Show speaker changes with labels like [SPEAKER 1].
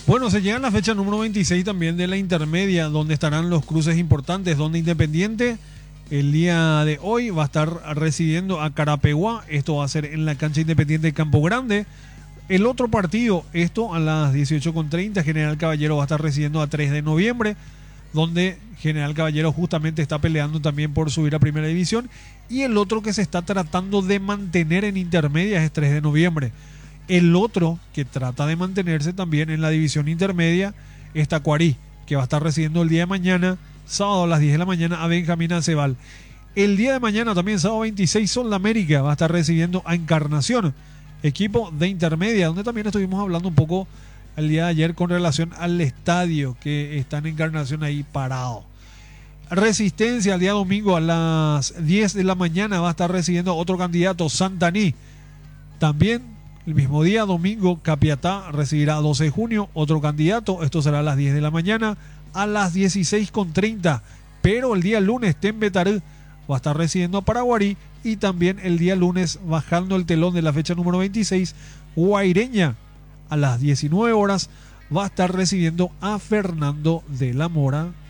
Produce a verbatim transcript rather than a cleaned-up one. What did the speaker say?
[SPEAKER 1] Bueno, se llega a la fecha número veintiséis también de la intermedia, donde estarán los cruces importantes, donde Independiente el día de hoy va a estar recibiendo a Carapeguá. Esto va a ser en la cancha Independiente de Campo Grande. El otro partido, esto a las dieciocho con treinta, General Caballero va a estar recibiendo a tres de noviembre, donde General Caballero justamente está peleando también por subir a Primera División. Y el otro que se está tratando de mantener en intermedia es tres de noviembre. El otro que trata de mantenerse también en la división intermedia es Tacuarí, que va a estar recibiendo el día de mañana, sábado a las diez de la mañana, a Benjamín Acebal. El día de mañana también, sábado veintiséis, Sol América va a estar recibiendo a Encarnación, equipo de intermedia, donde también estuvimos hablando un poco el día de ayer con relación al estadio que está en Encarnación ahí parado. Resistencia el día domingo a las diez de la mañana va a estar recibiendo otro candidato, Santaní. También el mismo día, domingo, Capiatá recibirá doce de junio, otro candidato. Esto será a las diez de la mañana, a las dieciséis con treinta. Pero el día lunes, Tembetarú va a estar recibiendo a Paraguarí. Y también el día lunes, bajando el telón de la fecha número veintiséis, Guaireña, a las diecinueve horas, va a estar recibiendo a Fernando de la Mora.